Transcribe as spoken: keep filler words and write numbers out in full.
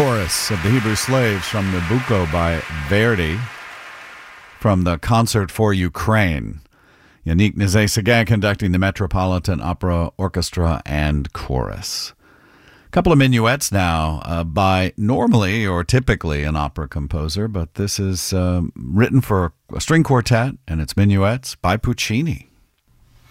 chorus of the Hebrew Slaves from Nabucco by Verdi from the Concert for Ukraine. Yannick Nézet-Séguin conducting the Metropolitan Opera Orchestra and Chorus. A couple of minuets now uh, by normally or typically an opera composer, but this is uh, written for a string quartet and it's minuets by Puccini.